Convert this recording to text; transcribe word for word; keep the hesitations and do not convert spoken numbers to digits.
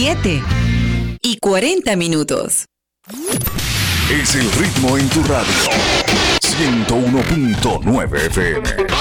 siete y cuarenta minutos. Es el ritmo en tu radio. ciento uno punto nueve F M.